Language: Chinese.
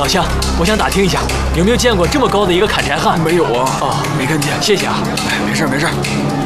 老乡，我想打听一下，有没有见过这么高的一个砍柴汉？ 没有啊， 哦， 没看见。 谢谢啊。 哎，没事没事。